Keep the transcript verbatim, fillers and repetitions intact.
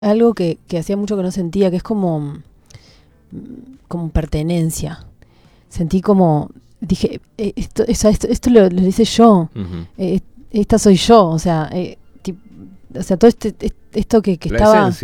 algo que, que hacía mucho que no sentía, que es como, como pertenencia. Sentí como, dije, eh, esto, esto, esto, esto lo, lo hice yo, Uh-huh. eh, esta soy yo, o sea, eh, tip, o sea todo este, esto que, que La estaba... esencia.